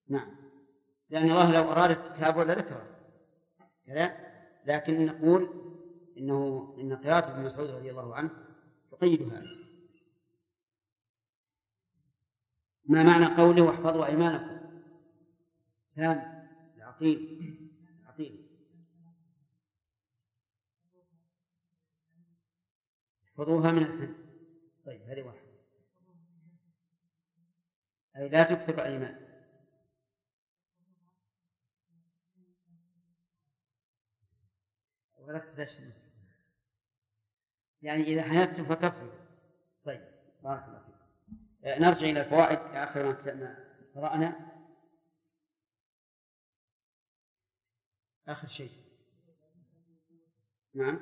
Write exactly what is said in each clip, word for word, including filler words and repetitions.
نعم، لأن الله لو أراد التتابع لذكره كذا، لكن نقول إنه إن قراءة ابن مسعود رضي الله عنه تقيد هذا. ما معنى قوله واحفظوا أيمانكم؟ سام العقيل العقيل احفظوها من الحن. طيب هذه واحدة، أي لا تكثر أيمان. ولا تكثر يعني إذا حنثتم فكفروا. طيب بارك الله فيكم. نرجع إلى الفوائد آخر ما قرأنا. آخر شيء نعم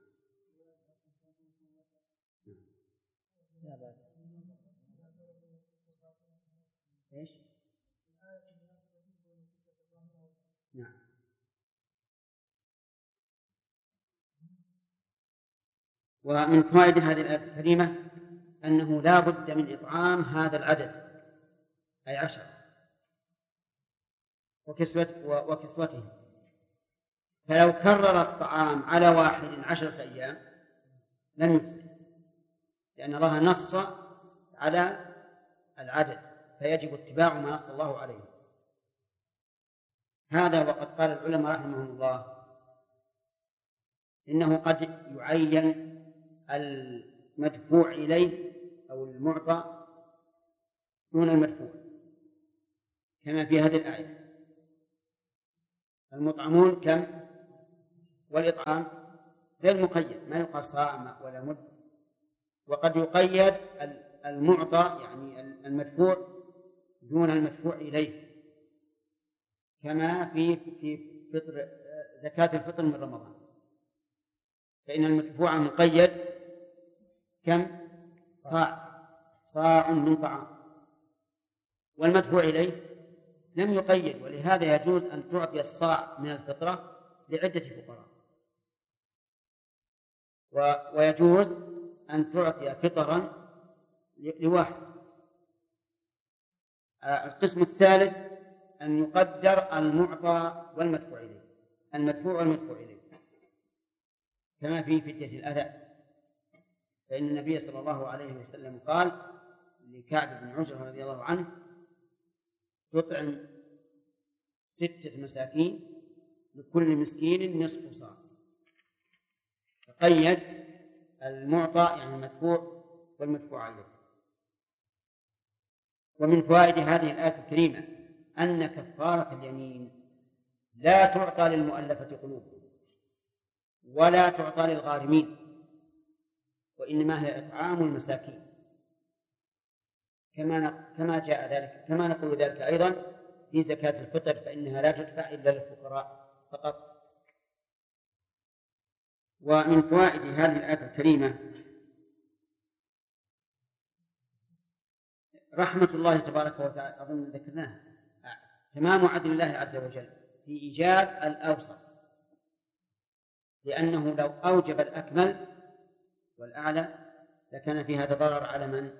إيش؟ نعم ومن فوائد هذه الآية الكريمة أنه لا بد من إطعام هذا العدد أي عشر وكسوته، فلو كرر الطعام على واحد عشرة أيام لم يجزي، لأن الله نص على العدد فيجب اتباع ما نص الله عليه. هذا وقد قال العلماء رحمهم الله إنه قد يعين المدفوع إليه أو المعطى دون المدفوع، كما في هذه الآية المطعمون كم، والإطعام غير مقيد، ما يقال صاع ولا مد. وقد يقيد المعطى يعني المدفوع دون المدفوع إليه، كما في في فطر زكاة الفطر من رمضان، فإن المدفوع مقيد كم، صاع صاع من طعام، والمدفوع إليه لم يقيد، ولهذا يجوز أن تعطي الصاع من الفطرة لعدة فقراء، ويجوز أن تعطي فطرا لواحد. القسم الثالث أن يقدر المعطى والمدفوع إليه، المدفوع والمدفوع إليه، كما في فدية الأذى، فإن النبي صلى الله عليه وسلم قال لكعب بن عجرة رضي الله عنه تطعم ستة مساكين لكل مسكين نصف صاع، فقيد المعطى يعني المدفوع والمدفوع عليه. ومن فوائد هذه الآية الكريمة أن كفارة اليمين لا تعطى للمؤلفة قلوبهم ولا تعطى للغارمين، وإنما هي إطعام المساكين، كما كما جاء ذلك، كما نقول ذلك أيضا في زكاة الفطر، فإنها لا تدفع إلا للفقراء فقط. ومن فوائد هذه الآية الكريمة رحمة الله تبارك وتعالى، أظن ذكرناها، تمام عدل الله عز وجل في إيجاب الأوسط، لأنه لو أوجب الأكمل والأعلى لكان في هذا ضرر على من؟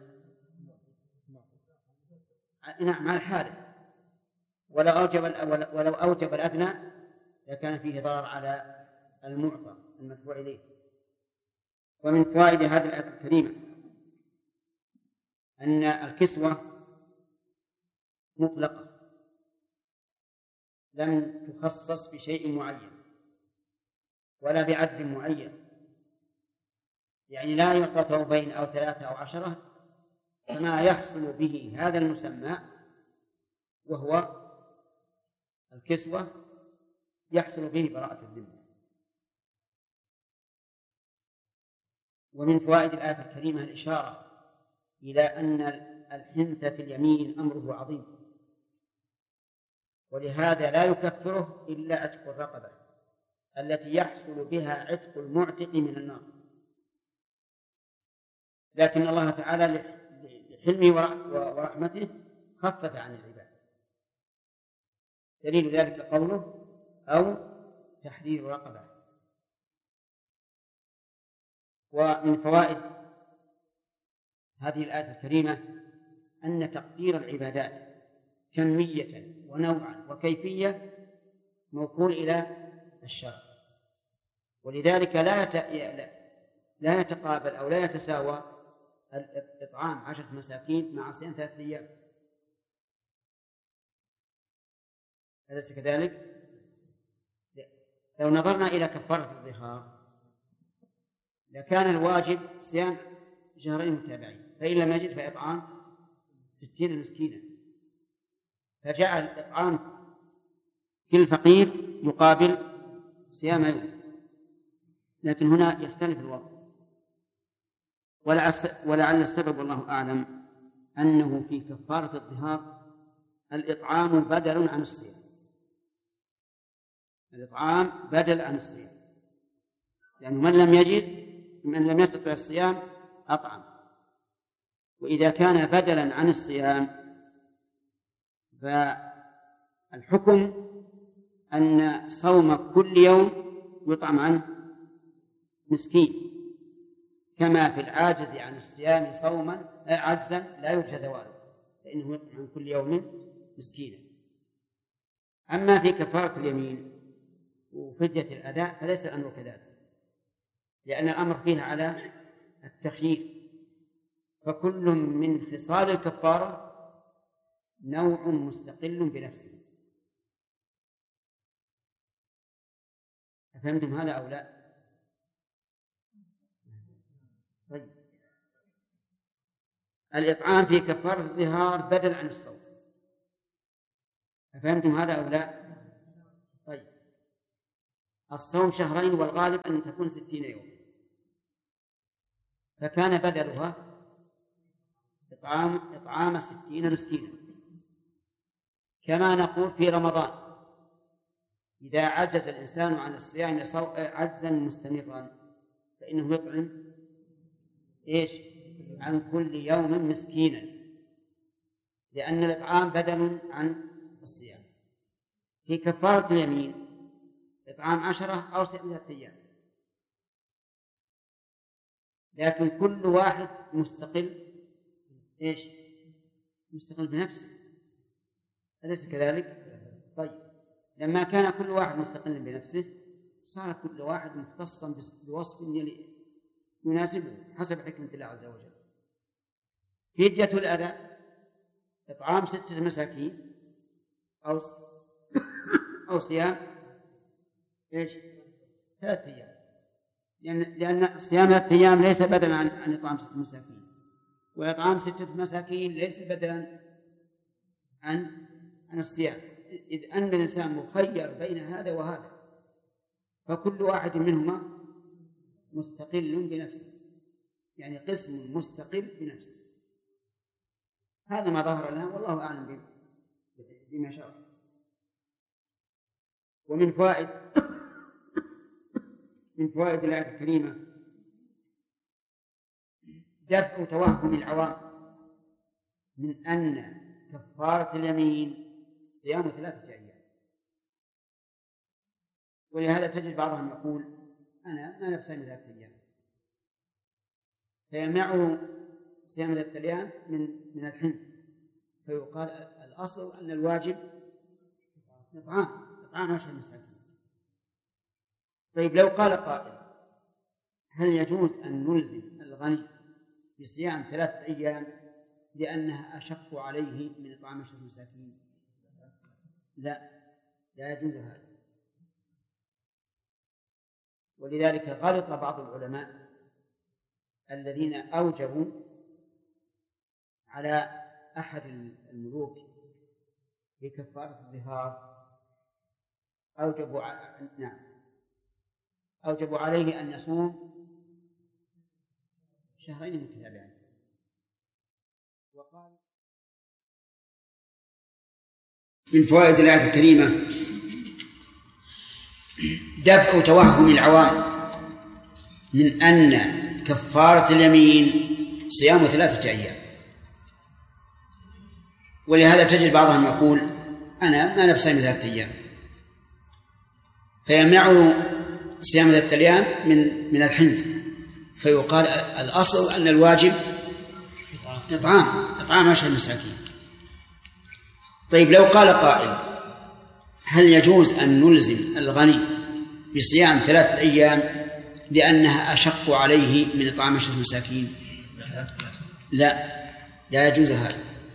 نعم على الحالة، ولو أوجب ولو أوجب الأدنى لكان فيه ضرر على المعطى المدفوع إليه. ومن فوائد هذه الآية الكريمة أن الكسوة مطلقة لم تخصص بشيء معين ولا بعدد معين، يعني لا يعطى ثوبين أو ثلاثة أو عشرة، فما يحصل به هذا المسمى وهو الكسوة يحصل به براءة الذمة. ومن فوائد الآية الكريمة الإشارة إلى أن الحنث في اليمين أمره عظيم، ولهذا لا يكفره إلا عتق الرقبة التي يحصل بها عتق المعتق من النار، لكن الله تعالى لحلمه ورحمته خفف عن العباد. دليل ذلك قوله أو تحرير رقبة. ومن فوائد هذه الآية الكريمة أن تقدير العبادات كمية ونوعا وكيفية موكول إلى الشرع، ولذلك لا لا يتقابل أو لا يتساوى إطعام عشرة مساكين مع صيام ثلاثة أيام، أليس كذلك؟ لو نظرنا إلى كفارة الظهار لكان الواجب صيام شهرين متابعين، فإن لم يجد فإطعام ستين مسكينا، فجعل إطعام كل فقير يقابل صيام يوم. لكن هنا يختلف الوضع، ولعل السبب والله أعلم أنه في كفارة الظهار الإطعام بدل عن الصيام، الإطعام بدل عن الصيام، لأنه يعني من لم يجد من لم يستطع الصيام أطعم، وإذا كان بدلا عن الصيام فالحكم أن صوم كل يوم يطعم عنه مسكين، كما في العاجز عن الصيام صوما عجزا لا يرجى زواله، فإنه يطعم عن كل يوم مسكينا. أما في كفارة اليمين وفدية الأداء فليس الأمر كذلك، لأن الأمر فيه على التخيير، فكل من خصال الكفارة نوع مستقل بنفسه. أفهمتم هذا أو لا؟ طيب، الإطعام في كفارة الظهار بدل عن الصوم، أفهمتم هذا أو لا؟ طيب، الصوم شهرين والغالب أن تكون ستين يوم، فكان بدلها إطعام إطعام ستين مسكينا، كما نقول في رمضان إذا عجز الإنسان عن الصيام عجزا مستمرا فإنه يطعم إيش عن كل يوم مسكينا، لأن الإطعام بدل عن الصيام. في كفارة اليمين إطعام عشرة أو ستة أيام، لكن كل واحد مستقل إيش مستقل بنفسه، أليس كذلك؟ طيب، لما كان كل واحد مستقل بنفسه صار كل واحد مختصا بوصف يناسبه حسب حكمة الله عز وجل. فدية الأداء إطعام ستة مساكين أو أو صيام إيش ثلاثة أيام، لأن لأن صيام ثلاثة أيام ليس بدلا عن عن إطعام ستة مساكين، وإطعام ستة مساكين ليس بدلا عن عن الصيام، إذ أن الإنسان مخير بين هذا وهذا، فكل واحد منهما مستقل بنفسه، يعني قسم مستقل بنفسه. هذا ما ظهر لنا والله أعلم بما شاء. ومن فوائد من فوائد الآية الكريمة دفع توهم العوام من أن كفارة اليمين صيام ثلاثة أيام، ولهذا تجد بعضهم يقول أنا ما نفسي ثلاثة أيام، فيمنعه صيام ثلاثة أيام من من الحنث، فيقال الأصل أن الواجب إطعام إطعام عشر مساكين. طيب، لو قال قائل هل يجوز أن نلزم الغني بصيام ثلاثة أيام لأنها أشق عليه من إطعام عشر مساكين؟ لا، لا يجوز هذا. ولذلك غلط بعض العلماء الذين أوجبوا على أحد الملوك في كفارة الظهار، أوجبوا ع... نعم أوجبوا عليه أن يصوم شهرين متتابعين، وقال من فوائد الآية الكريمة دفع توهم العوام من أن كفارة اليمين صيام ثلاثة أيام، ولهذا تجد بعضهم يقول أنا ما نفسي من ثلاثة أيام، فيمنعه صيام ثلاثة أيام من من الحنث، فيقال الأصل أن الواجب إطعام إطعام عشر مساكين. طيب لو قال قائل هل يجوز أن نلزم الغني بصيام ثلاثة أيام لأنها أشق عليه من إطعام عشرة مساكين؟ لا، لا يجوز هذا.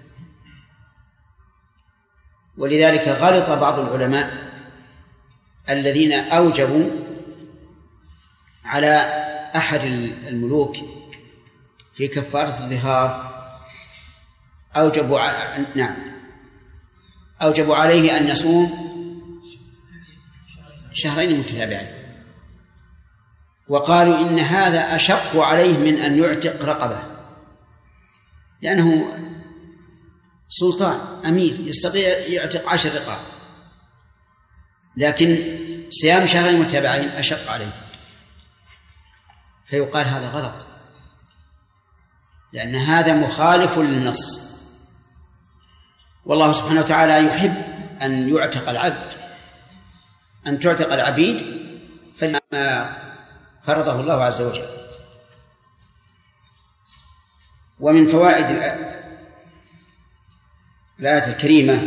ولذلك غلط بعض العلماء الذين أوجبوا على أحد الملوك في كفارة الظهار، أوجبوا على... نعم أوجبوا عليه أن يصوم شهرين متتابعين، وقالوا إن هذا أشق عليه من أن يعتق رقبة، لأنه سلطان أمير يستطيع يعتق عشر رقاب، لكن صيام شهرين متتابعين أشق عليه، فيقال هذا غلط، لأن هذا مخالف للنص. والله سبحانه وتعالى يحب أن يعتق العبد، أن تعتق العبيد فلما فرضه الله عز وجل. ومن فوائد الآية الكريمة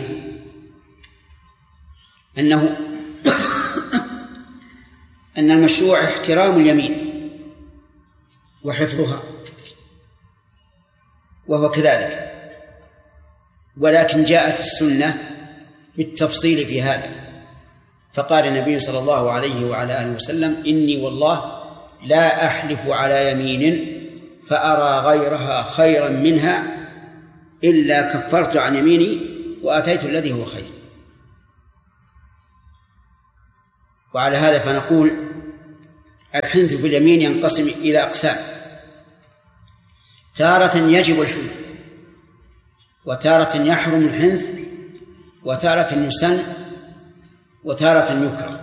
أنه أن المشروع احترام اليمين وحفظها، وهو كذلك، ولكن جاءت السنة بالتفصيل في هذا، فقال النبي صلى الله عليه وعلى آله وسلم: إني والله لا أحلف على يمين فأرى غيرها خيرا منها إلا كفرت عن يميني وآتيت الذي هو خير. وعلى هذا فنقول الحنث في اليمين ينقسم إلى أقسام: تارة يجب الحنث، وتارة يحرم الحنث، وتارة يسن، وتارة يكره.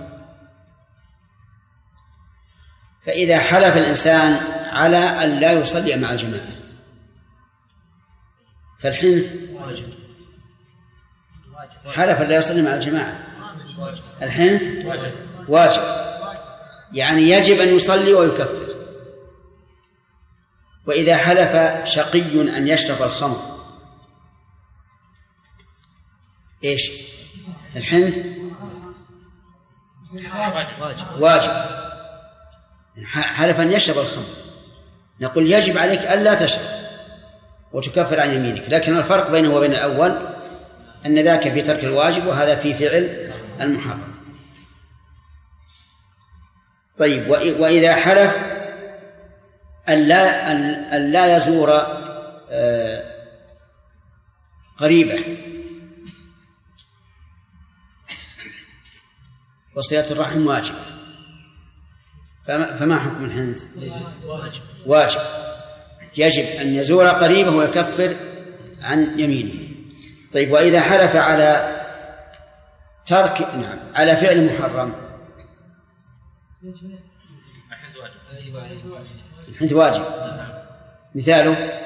فإذا حلف الإنسان على أن لا يصلي مع الجماعة فالحنث حلف أن لا يصلي مع الجماعة، الحنث واجب، يعني يجب أن يصلي ويكفر. وإذا حلف شقي أن يشرب الخمر إيش؟ الحنث واجب، حلف أن يشرب الخمر، نقول يجب عليك ألا تشرب وتكفر عن يمينك، لكن الفرق بينه وبين الأول أن ذاك في ترك الواجب وهذا في فعل المحرم. طيب، وإذا حلف أن لا, أن لا يزور قريبه وصلة الرحم واجب، فما حكم الحنث؟ واجب، يجب أن يزور قريبه ويكفر عن يمينه. طيب، وإذا حلف على ترك نعم على فعل محرم الحنث واجب. مثاله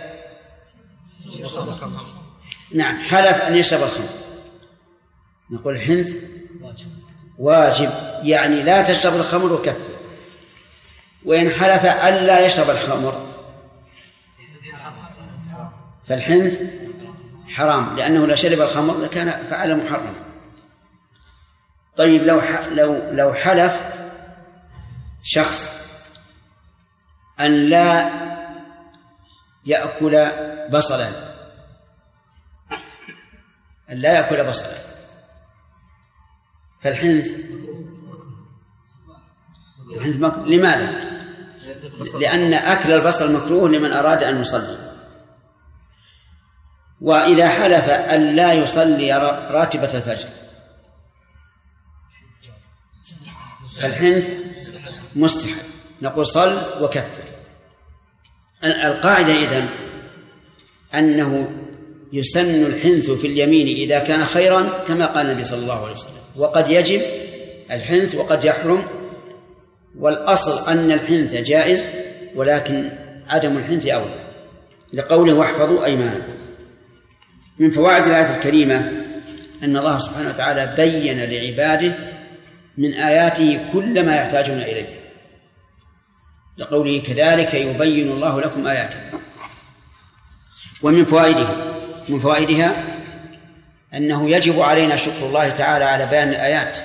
نعم حلف أن يشرب الخمر، نقول الحنث واجب، يعني لا تشرب الخمر وكفر. وإن حلف ألا يشرب الخمر فالحنث حرام، لأنه لا شرب الخمر لكان فعل محرم. طيب، لو لو لو حلف شخص أن لا يأكل بصلا، أن لا يأكل بصلا فالحنث الحنث مكروه. لماذا؟ لأن أكل البصل مكروه لمن أراد أن يصلي. وإذا حلف أن لا يصلي راتبة الفجر فالحنث مستحب، نقول صل وكفر. القاعدة إذن أنه يسن الحنث في اليمين إذا كان خيرا كما قال النبي صلى الله عليه وسلم، وقد يجب الحنث وقد يحرم، والأصل أن الحنث جائز ولكن عدم الحنث أولى، لقوله واحفظوا أيمانكم. من فوائد الآية الكريمة أن الله سبحانه وتعالى بين لعباده من آياته كل ما يحتاجون إليه، لقوله كذلك يبين الله لكم آياته. ومن فوائده من فوائدها أنه يجب علينا شكر الله تعالى على بيان الآيات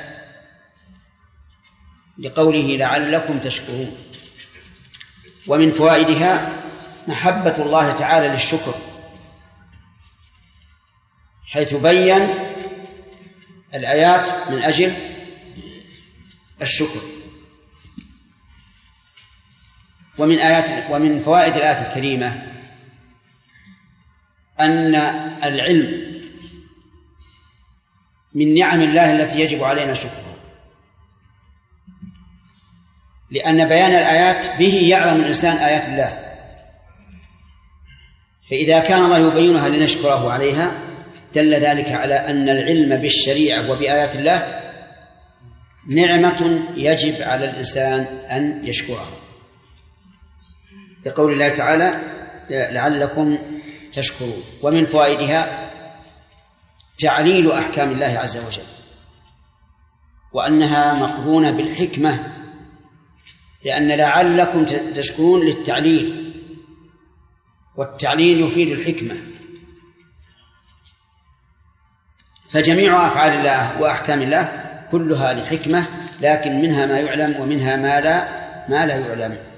لقوله لعلكم تشكرون. ومن فوائدها محبة الله تعالى للشكر، حيث بين الآيات من أجل الشكر. ومن آيات ومن فوائد الآية الكريمة أن العلم من نعم الله التي يجب علينا شكرها، لأن بيان الآيات به يعلم الإنسان آيات الله، فإذا كان الله يبينها لنشكره عليها دل ذلك على أن العلم بالشريعة وبآيات الله نعمة يجب على الإنسان أن يشكرها، بقول الله تعالى لعلكم تشكرون. ومن فوائدها تعليل أحكام الله عز وجل، وأنها مقرونة بالحكمة، لأن لعلكم تشكرون للتعليل، والتعليل يفيد الحكمة. فجميع أفعال الله وأحكام الله كلها لحكمة، لكن منها ما يعلم ومنها ما لا ما لا يعلم.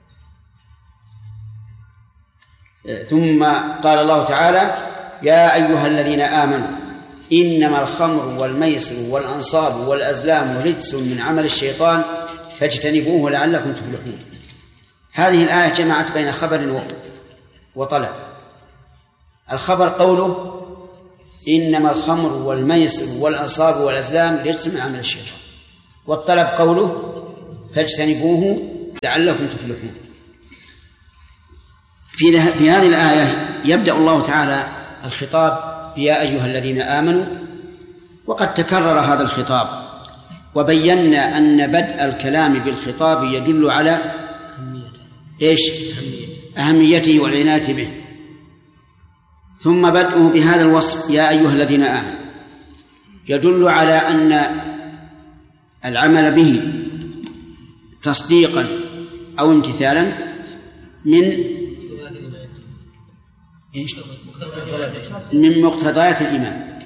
ثم قال الله تعالى يا أيها الذين آمنوا إنما الخمر والميسر والأنصاب والأزلام رجس من عمل الشيطان فاجتنبوه لعلكم تفلحون. هذه الآية جمعت بين خبر وطلب. الخبر قوله إنما الخمر والميسر والأنصاب والأزلام رجس من عمل الشيطان، والطلب قوله فاجتنبوه لعلكم تفلحون. في في هذه الآية يبدأ الله تعالى الخطاب يا أيها الذين آمنوا، وقد تكرر هذا الخطاب، وبينا أن بدء الكلام بالخطاب يدل على إيش؟ أهميته والعناية به. ثم بدءه بهذا الوصف يا أيها الذين آمنوا يدل على أن العمل به تصديقا أو امتثالا من إيش؟ من مقتضيات الإيمان.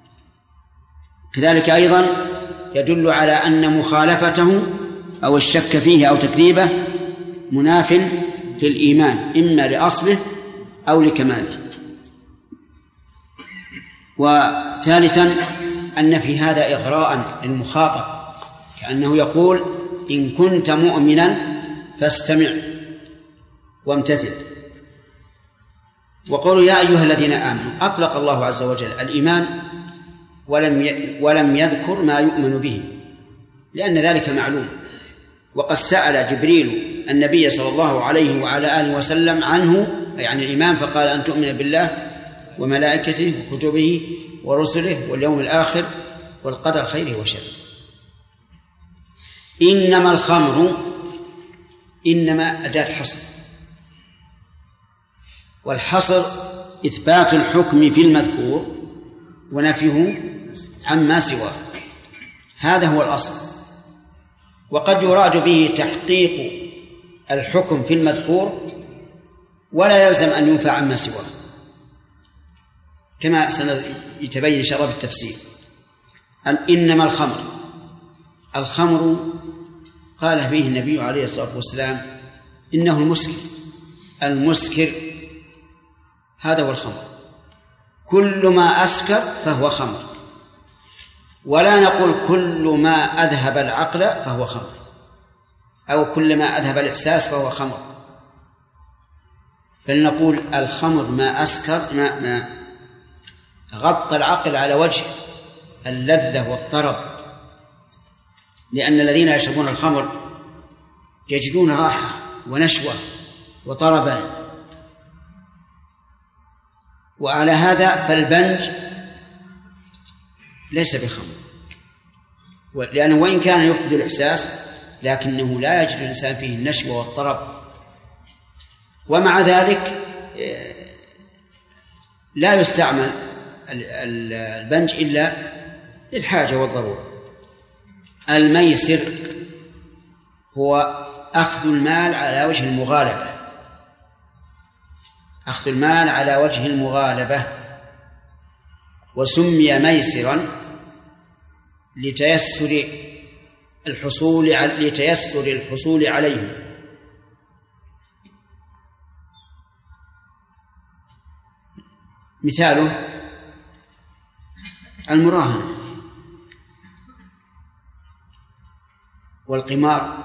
كذلك أيضا يدل على أن مخالفته أو الشك فيه أو تكذيبه مناف للإيمان، إما لأصله أو لكماله. وثالثا أن في هذا إغراء للمخاطب، كأنه يقول إن كنت مؤمنا فاستمع وامتثل. وقولوا يا أيها الذين آمنوا أطلق الله عز وجل الإيمان ولم ولم يذكر ما يؤمن به، لأن ذلك معلوم. وقد سأل جبريل النبي صلى الله عليه وعلى آله وسلم عنه، يعني الإيمان، فقال أن تؤمن بالله وملائكته وكتبه ورسله واليوم الآخر والقدر خيره وشره. إنما الخمر، إنما أداة حصر، والحصر إثبات الحكم في المذكور ونفيه عما سواه، هذا هو الأصل. وقد يراد به تحقيق الحكم في المذكور ولا يلزم أن ينفع عما سواه، كما سيتبين إن شاء الله بالتفسير. إنما الخمر، الخمر قال به النبي عليه الصلاة والسلام إنه المسكر، المسكر هذا هو الخمر، كل ما أسكر فهو خمر، ولا نقول كل ما أذهب العقل فهو خمر، أو كل ما أذهب الإحساس فهو خمر، بل نقول الخمر ما أسكر، ما, ما غطى العقل على وجه اللذة والطرب، لأن الذين يشربون الخمر يجدون راحة ونشوة وطربا. وعلى هذا فالبنج ليس بخمر، لأنه وإن كان يفقد الإحساس لكنه لا يجد الإنسان فيه النشوة والطرب، ومع ذلك لا يستعمل البنج إلا للحاجة والضرورة. الميسر هو أخذ المال على وجه المغالبة، أخذ المال على وجه المغالبة، وسمي ميسرا لتيسر الحصول لتيسر الحصول عليه. مثاله المراهنة والقمار،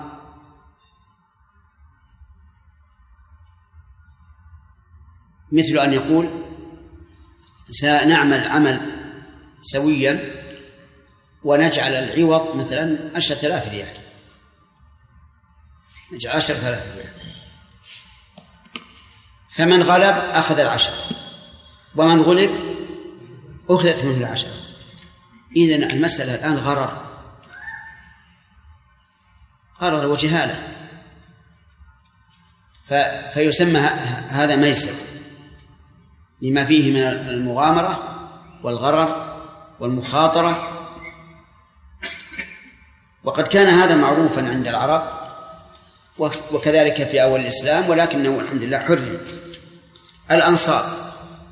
مثل أن يقول سنعمل عمل سويا ونجعل العوض مثلا عشرة آلاف ريال، نجعل عشرة آلاف ريال، فمن غلب أخذ العشر ومن غلب أخذت منه العشر. إذن المسألة الآن غرر غرر وجهالة، فيسمى هذا ميسر لما فيه من المغامرة والغرر والمخاطرة. وقد كان هذا معروفا عند العرب وكذلك في أول الإسلام، ولكنه الحمد لله حرم. الأنصاب،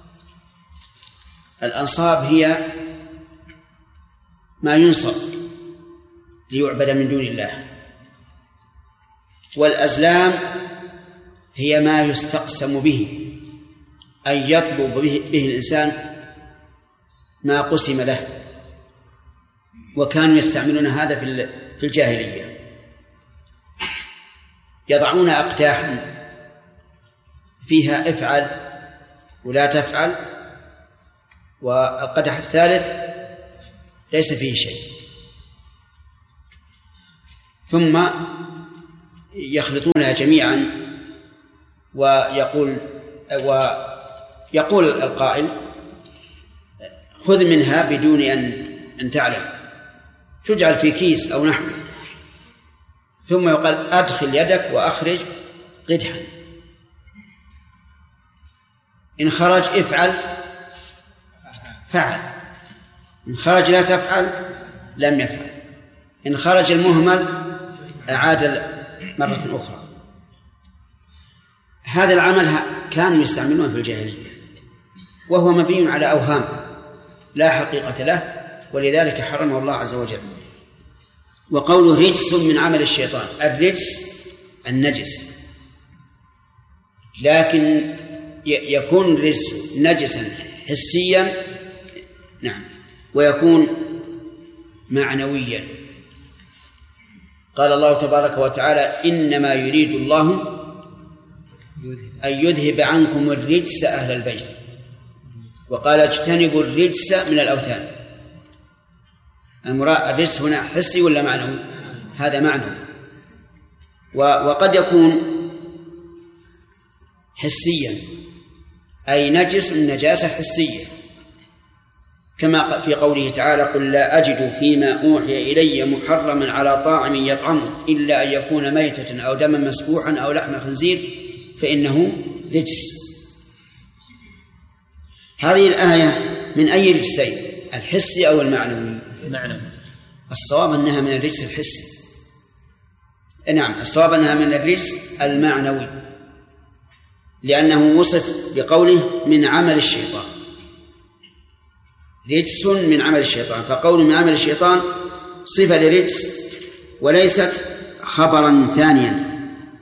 الأنصاب هي ما ينصب ليعبد من دون الله، والأزلام هي ما يستقسم به، أي يطلب به, به الإنسان ما قسم له، وكانوا يستعملون هذا في الجاهلية، يضعون أقداحا فيها افعل ولا تفعل، والقدح الثالث ليس فيه شيء، ثم يخلطونها جميعا ويقول ويقول القائل خذ منها بدون أن أن تعلم، تجعل في كيس أو نحوه، ثم يقال أدخل يدك وأخرج قدحا، إن خرج افعل فعل، إن خرج لا تفعل لم يفعل، إن خرج المهمل أعاد مرة أخرى. هذا العمل كانوا يستعملونه في الجاهلية، وهو مبني على أوهام لا حقيقة له، ولذلك حرمه الله عز وجل. وقوله رجس من عمل الشيطان، الرجس النجس، لكن يكون الرجس نجسا حسيا نعم، ويكون معنويا. قال الله تبارك وتعالى إنما يريد الله أن يذهب عنكم الرجس أهل البيت، وقال اجتنبوا الرجس من الأوثان. المراد الرجس هنا حسي ولا معنوي؟ هذا معنوي، وقد يكون حسيا أي نجس نجاسة حسية، كما في قوله تعالى قل لا أجد فيما أوحي إلي محرما على طاعم يطعمه إلا أن يكون ميتة أو دما مسفوحا أو لحم خنزير فإنه رجس. هذه الآية من أي رجسين، الحسي أو المعنوي؟ المعنوي. الصواب أنها من الرجس الحسي. نعم، الصواب أنها من الرجس المعنوي، لأنه وصف بقوله من عمل الشيطان، رجس من عمل الشيطان، فقول من عمل الشيطان صفة لرجس وليست خبرا ثانيا،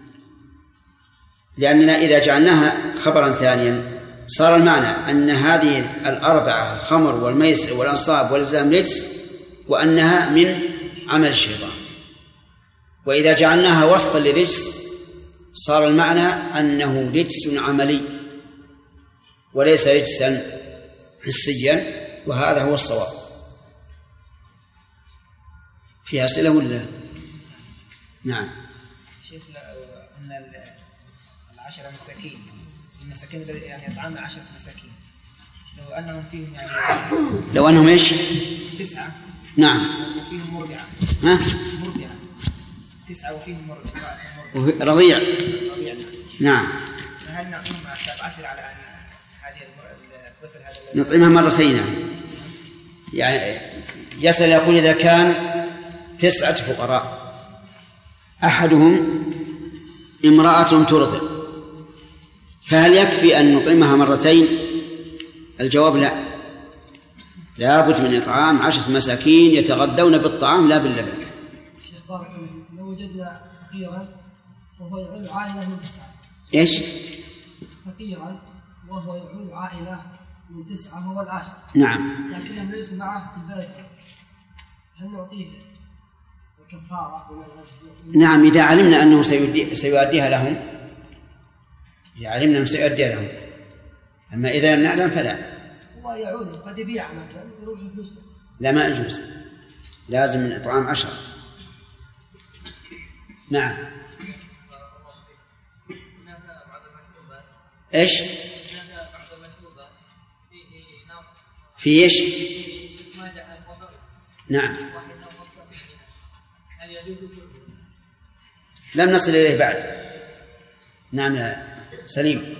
لأننا إذا جعلناها خبرا ثانيا صار المعنى أن هذه الأربعة الخمر والميسر والأنصاب والأزلام رجس، وأنها من عمل الشيطان. وإذا جعلناها وصفا لرجس صار المعنى أنه رجس عملي وليس رجسا حسيا، وهذا هو الصواب. فيها صلة ولا؟ نعم. شيخ أن العشرة مساكين، المساكين يعني يطعم عشرة مساكين، لو أنهم فيهم يعني لو أنهم إيش؟ تسعة. نعم. وفيهم مرضعة. ها؟ مرضعة. تسعة وفيهم مرضعة. رضيع. رضيع. نعم. فهل نعطيهم عشرة على هذه الطفل هذا؟ نطعمها مرتين. يعني يسأل يقول إذا كان تسعة فقراء أحدهم امرأة ترضع، فهل يكفي أن نطعمها مرتين؟ الجواب لا، لابد من إطعام عشرة مساكين يتغذون بالطعام لا باللبن. شيخ بارك الله فيك، لو وجدنا فقيرا وهو يعول عائلة من تسعة. إيش؟ فقيرا وهو يعول عائلة من تسعة هو العاشر. نعم. لكنهم ليسوا معه في البلد، هل نعطيه الكفارة؟ نعم، إذا علمنا أنه سيودي سيؤديها لهم، إذا علمنا أنه سيؤديها لهم. أما إذا لم نعلم فلا. هو يعول قد يبيع مثلا يروح فلوسه. لا، ما يجوز، لازم من إطعام عشرة. نعم. إيش؟ في إيش؟ نعم. لم نصل إليه بعد. نعم يا سليم.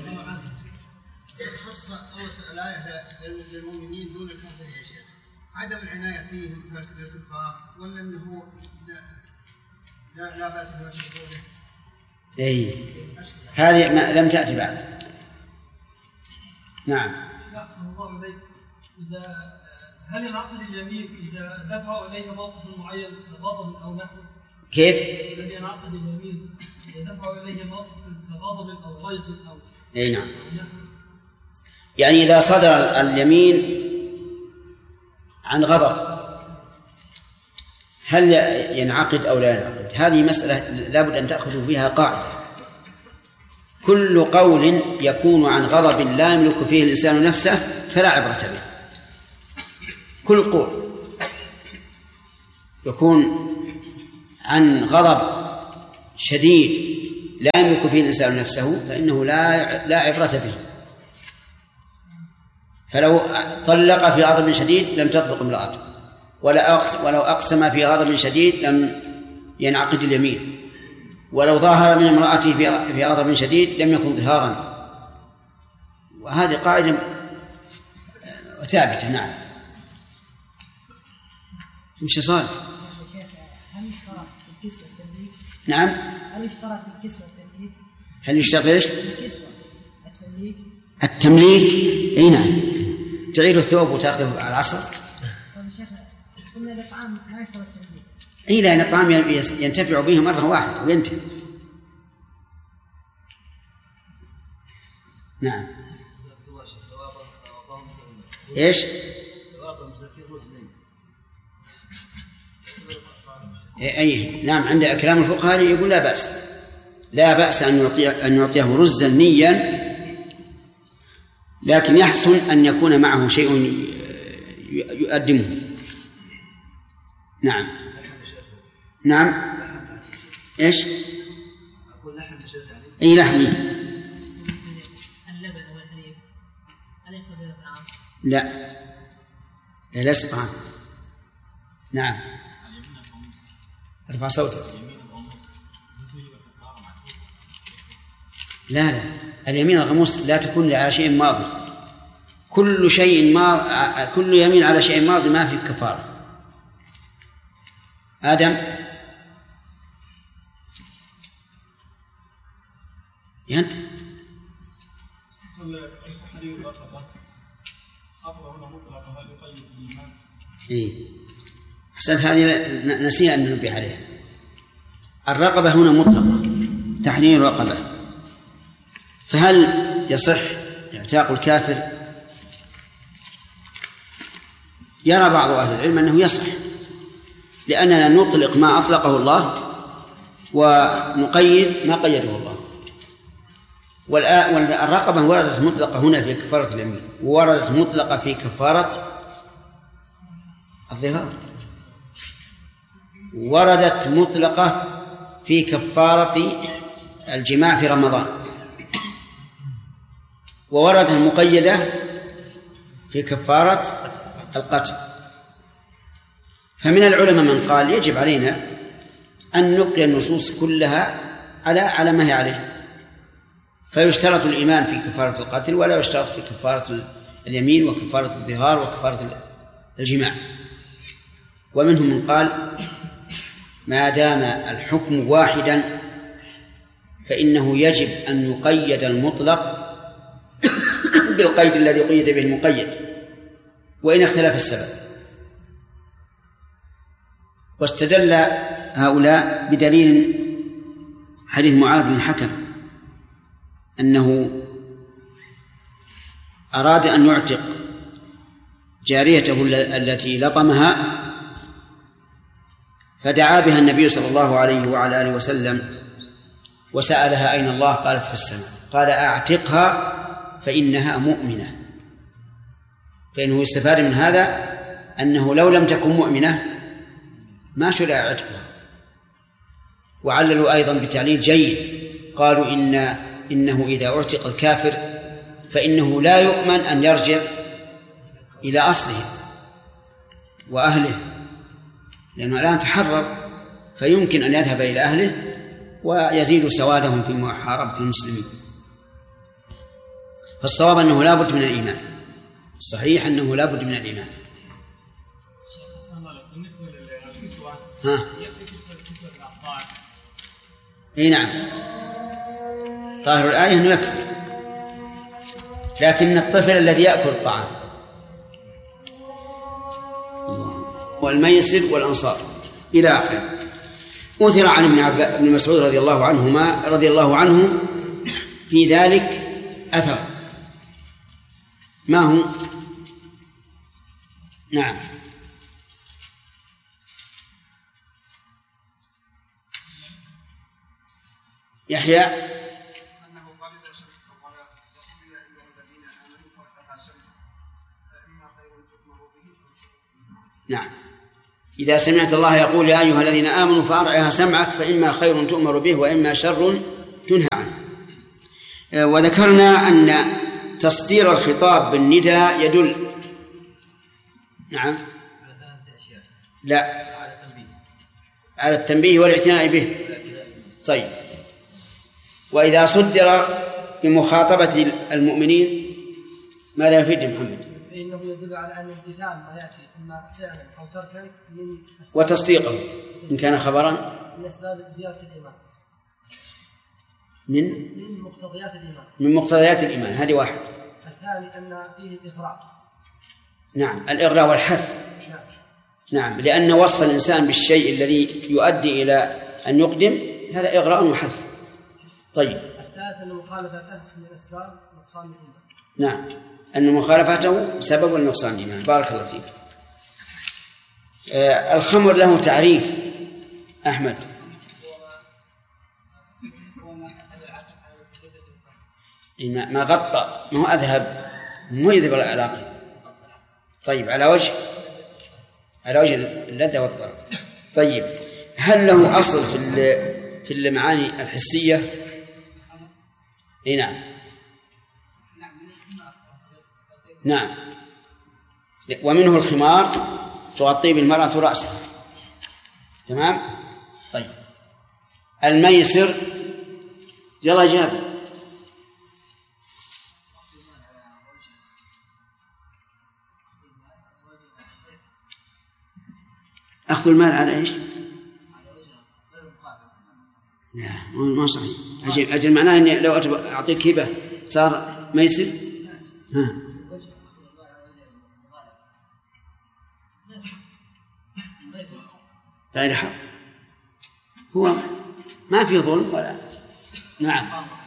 خص الآية للمؤمنين دون الكافرين يا شيخ، عدم العناية فيهم للكفار ولا أنه لا لا بأس بما يشركون؟ إيه، هذه ما لم تأتي بعد. نعم. أحسن الله إليك، إذا هل ينعقد اليمين إذا دفعوا إليه موقف معين غضب أو نحو؟ كيف؟ الذي ينعقد اليمين إذا دفعوا إليه موقف غضب أو غيظ أو أي نعم. يعني إذا صدر اليمين عن غضب هل ينعقد أو لا ينعقد؟ هذه مسألة لابد أن تأخذوا بها قاعدة. كل قول يكون عن غضب لا يملك فيه الإنسان نفسه فلا عبرة به. كل قول يكون عن غضب شديد لا يملك فيه الإنسان نفسه فإنه لا لا عبرة به. فلو طلق في غضب شديد لم تطلق امرأته، ولا أقسم ولو أقسم في غضب شديد لم ينعقد اليمين، ولو ظاهر من امرأته في في غضب شديد لم يكن ظهارا. وهذه قاعدة ثابتة. نعم. مش صالح. هل يشترط الكسوة والتمليك؟ نعم. هل يشترط الكسوة والتمليك؟ هل يشترط ايش؟ الكسوة التمليك. التمليك. اي نعم، تعير الثوب وتاخذه على العصر. طيب يا شيخ، قلنا الإطعام لا يشترط التمليك. اي، لأن الطعام ينتفع به مرة واحدة وينتهي. نعم. ايش؟ اي نعم، عند كلام الفقهاء يقول لا بأس، لا بأس أن يعطيه أن يعطيه رزا نيا، لكن يحسن أن يكون معه شيء يقدمه. نعم. نعم. ايش؟ اي لحم. اللبن والحليب هل يحسب هذا الطعام؟ لا، لا ليس طعام. نعم. ارفع صوتك. لا لا، اليمين الغموس لا تكون على شيء ماضي. كل شيء ما كل يمين على شيء ماضي ما في كفارة. آدم. أنت. إيه. أحسنت، هذه نسينا أن ننبه عليها. الرقبة هنا مطلقة، تحرير رقبة، فهل يصح اعتاق الكافر؟ يرى بعض أهل العلم أنه يصح، لأننا نطلق ما أطلقه الله ونقيد ما قيده الله. والرقبة وردت مطلقة هنا في كفارة اليمين، ووردت مطلقة في كفارة الظهار، وردت مطلقة في كفارة الجماع في رمضان، ووردت المقيدة في كفارة القتل. فمن العلماء من قال يجب علينا أن نبقي النصوص كلها على على ما هي عليه، فيشترط الإيمان في كفارة القتل ولا يشترط في كفارة اليمين وكفارة الظهار وكفارة الجماع. ومنهم من قال ما دام الحكم واحدا فإنه يجب أن يقيد المطلق بالقيد الذي قيد به المقيد، وإن اختلف السبب. واستدل هؤلاء بدليل حديث معاذ بن الحكم أنه أراد أن يعتق جاريته التي لطمها فدعا بها النبي صلى الله عليه وعلى آله وسلم وسألها أين الله؟ قالت في السماء. قال أعتقها فإنها مؤمنة. فإنه يستفاد من هذا أنه لو لم تكن مؤمنة ما شرع عتقها. وعللوا أيضا بتعليل جيد، قالوا إن إنه إذا اعتق الكافر فإنه لا يؤمن أن يرجع إلى أصله وأهله، لأنه الآن تحرر فيمكن أن يذهب إلى أهله ويزيد سوادهم في محاربة المسلمين. فالصواب أنه لا بد من الإيمان، الصحيح أنه لا بد من الإيمان. بالنسبة للكسوة ها يكفي كسوة الأطفال. اي نعم، ظاهر الآية أنه يكفي، لكن الطفل الذي يأكل الطعام والميسر والأنصار إلى آخره. أثر عن ابن عباس بن مسعود رضي الله عنهما رضي الله عنه في ذلك أثر. ما هو؟ نعم، يحيى أنه قال إذا شركت الضلال وصلي أيها الذين آمنوا فارتقى شمسا فإما خير تؤمر به. نعم، إذا سمعت الله يقول يا أيها الذين آمنوا فأرعها سمعك فإما خير تؤمر به وإما شر تنهى عنه. وذكرنا أن تصدير الخطاب بالنداء يدل نعم لا على التنبيه والاعتناء به. طيب، وإذا صدر بمخاطبة المؤمنين ماذا يفيد محمد؟ فإنه يدل على أن امتثال ما يأتي إما فعلا أو تركا من وتصديقه إن كان خبرا من أسباب زيادة الإيمان، من من مقتضيات الإيمان من مقتضيات الإيمان. هذه واحد. الثاني أن فيه الإغراء. نعم، الإغراء والحث. نعم. نعم، لأن وصف الإنسان بالشيء الذي يؤدي إلى أن يقدم هذا إغراء وحث. طيب، الثالث أن مخالفته من أسباب نقصان الإيمان. نعم، أن مخالفته سبب النقصان الإيمان. بارك الله فيك. آه الخمر له تعريف أحمد. ما غطى، ما هو أذهب، مو يذهب العلاقة. طيب، على وجه على وجه اللذة والضرر. طيب، هل له أصل في في المعاني الحسية؟ اي نعم نعم، ومنه الخمار تغطي بالمرأة رأسها. تمام. طيب، الميسر يلا جاب أخذ المال على إيش؟ لا، ما صحيح. أجل, أجل معناه إني لو أعطيك هبة صار ميسر. ها، غير حق، هو ما في ظلم ولا. نعم.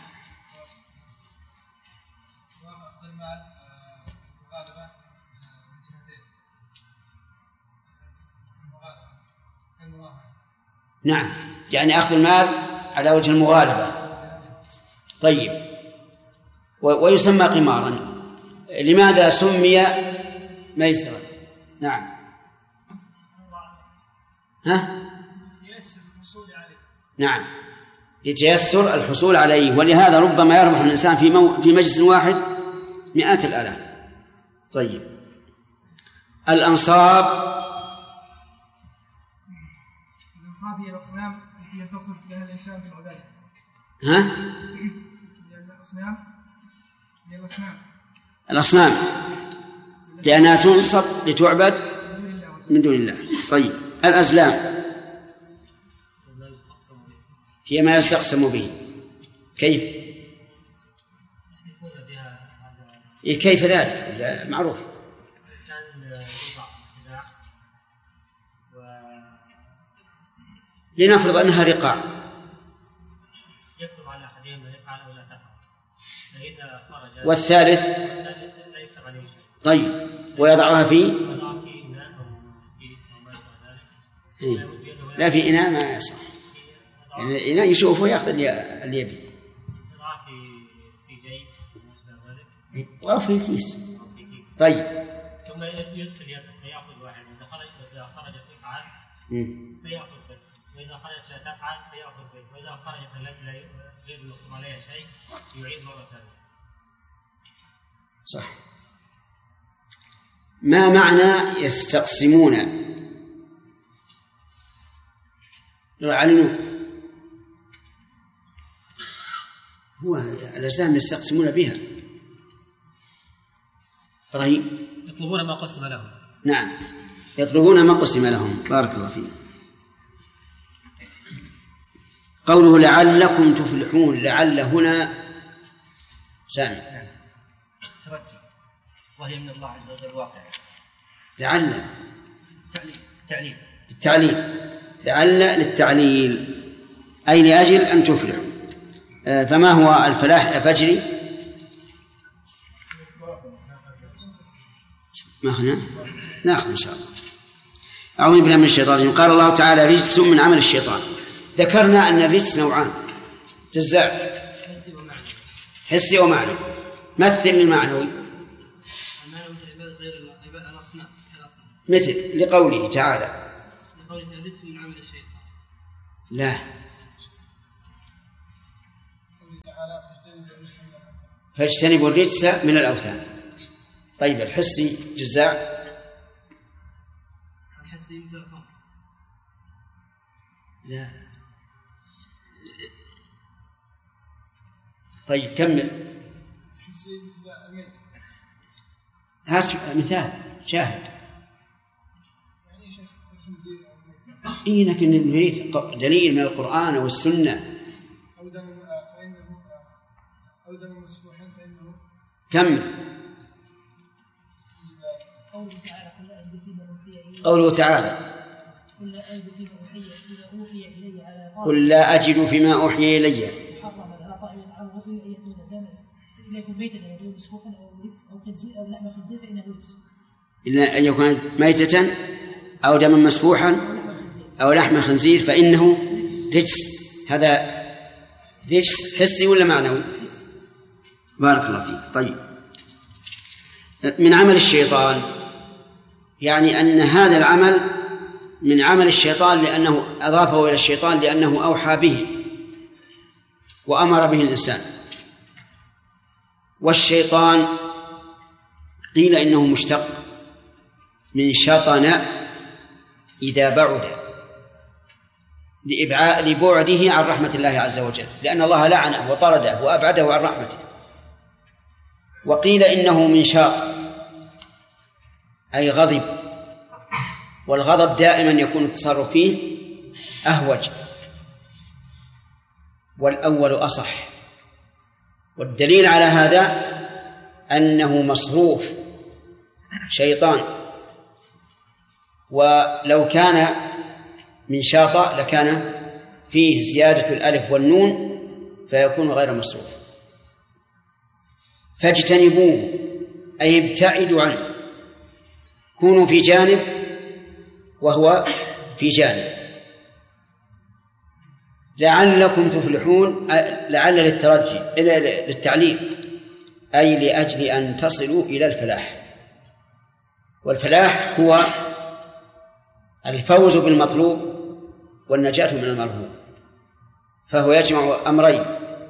نعم، يعني أخذ المال على وجه المغالبة. طيب، ويسمى قمارا. لماذا سمي ميسرا؟ نعم. ها؟ نعم، يتيسر الحصول عليه، ولهذا ربما يربح الإنسان في مو... في مجلس واحد مئات الآلاف. طيب، الأنصاب. الأنصاب هي الأصنام التي يتصف بها الإنسان بالعبادة. ها؟ الأصنام هي الأصنام الأصنام لأنها تنصب لتعبد من دون الله. طيب، الأزلام هي ما يستقسم به. كيف؟ كيف ذلك؟ معروف. كان يوضع خداع و لنفرض أنها رقاع يكتب على أحدهم يفعل أو لا تفعل، فإذا خرج والثالث والثالث لا يكتب عليه شيء. طيب ويضعها في يضع في إناء أو كيس أو ما شابه ذلك. إيه؟ لا في إناء ما يصح، يعني الإناء يشوفه ويأخذ اللي يبي. يضع في في جيب وما شابه ذلك. إيه؟ أو في كيس. طيب ثم يدخل يده فيأخذ واحد، إذا خرج إذا خرج تفعل فيأخذ به، وإذا خرجت لا تفعل فيأخذ به، وإذا خرجت لا غير يكتب عليها شيء يعيد مرة ثانية. صح. ما معنى يستقسمون؟ علموا هو الأجسام يستقسمون بها. إبراهيم يطلبون ما قسم لهم. نعم يطلبون ما قسم لهم. بارك الله فيك. قوله لعلكم تفلحون، لعل هنا سامي ترجي وهي من الله عز وجل واقع. لعل تعليل التعليل، لعل للتعليل أي لأجل أن تفلحوا. فما هو الفلاح الفجري؟ ما أخذنا؟ نأخذ إن شاء الله. أعوذ بالله من الشيطان الرجيم. قال الله تعالى رجس من عمل الشيطان. ذكرنا أن الرجس نوعان جزاء حسي ومعنوي. حسي ومعنوي. مثل المعنوي المعنوي العبادة غير الأصنام كالأصنام، مثل لقوله تعالى لقوله رجس من عمل الشيطان. لا فاجتنبوا الرجس من الأوثان. طيب الحسي جزاء الحسي مثل الخمر. لا طيب كمل. هات مثال شاهد. إيه لكن نريد دليل من القرآن أو السنة. أو دم فإنه أو دم مسفوحا فإنه كمل. قوله تعالى قل لا أجد فيما أوحي إلي قل لا أجد فيما أوحي إلي إلا أن يكون ميتة أو دما مسفوحا أو لحم خنزير فإنه رجس. هذا رجس حسي ولا معنوي؟ بارك الله فيك. طيب من عمل الشيطان يعني أن هذا العمل من عمل الشيطان لأنه أضافه إلى الشيطان لأنه أوحى به وأمر به الإنسان. والشيطان قيل إنه مشتق من شطن إذا بعد لبعده عن رحمة الله عز وجل، لأن الله لعنه وطرده وأبعده عن رحمته. وقيل إنه من شاط أي غضب، والغضب دائما يكون التصرف فيه أهوج، والأول أصح. والدليل على هذا أنه مصروف شيطان، ولو كان من شاطئ لكان فيه زيادة الألف والنون فيكون غير مصروف. فاجتنبوه أي ابتعدوا عنه، كونوا في جانب وهو في جانب. لعلكم تفلحون لعل للترجي للتعليل أي لأجل أن تصلوا إلى الفلاح. والفلاح هو الفوز بالمطلوب والنجاة من المرهوب، فهو يجمع أمرين: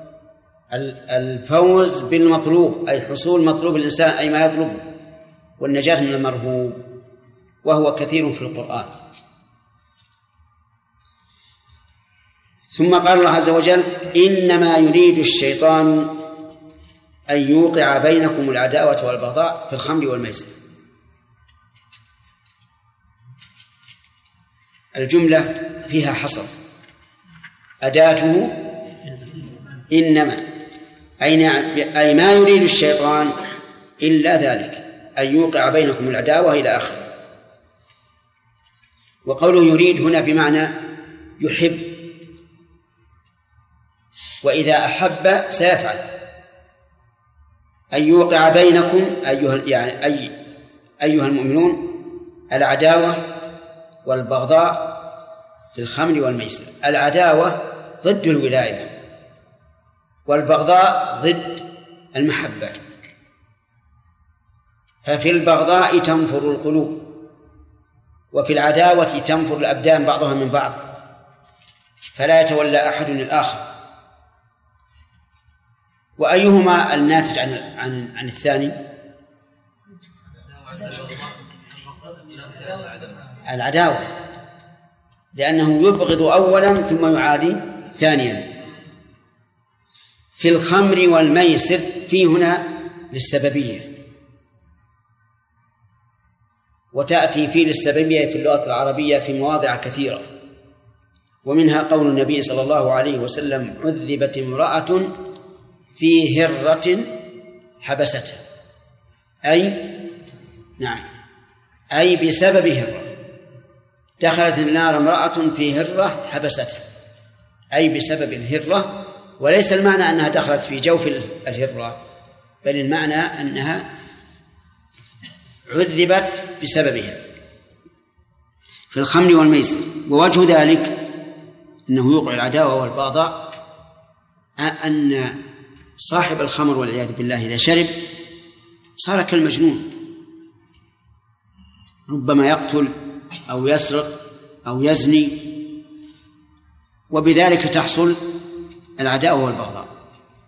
الفوز بالمطلوب أي حصول مطلوب الإنسان أي ما يطلبه، والنجاة من المرهوب، وهو كثير في القرآن. ثم قال الله عز وجل: إنما يريد الشيطان أن يوقع بينكم العداوة والبغضاء في الخمر والميسر. الجملة فيها حصر، أداته إنما أي ما يريد الشيطان إلا ذلك، أن يوقع بينكم العداوة إلى آخره. وقوله يريد هنا بمعنى يحب، وإذا أحب سيفعل، أن يوقع بينكم أيها يعني أي أيها المؤمنون العداوة والبغضاء في الخمر والميسر. العداوة ضد الولاية، والبغضاء ضد المحبة، ففي البغضاء تنفر القلوب، وفي العداوة تنفر الأبدان بعضها من بعض، فلا يتولى أحد الآخر. وأيهما الناتج عن عن عن الثاني؟ العداوة، لأنه يبغض أولا ثم يعادي ثانيا. في الخمر والميسر في هنا للسببية، وتأتي في للسببية في اللغة العربية في مواضع كثيرة، ومنها قول النبي صلى الله عليه وسلم: عذبت امرأة في هرة حبستها، أي نعم أي بسبب هرة. دخلت النار امرأة في هرة حبستها، أي بسبب الهرة، وليس المعنى أنها دخلت في جوف الهرة، بل المعنى أنها عذبت بسببها في الخمر والميسر. ووجه ذلك أنه يوقع العداوة والبغضاء، أن صاحب الخمر والعياذ بالله إذا شرب صار كالمجنون، ربما يقتل أو يسرق أو يزني، وبذلك تحصل العداوة والبغضاء.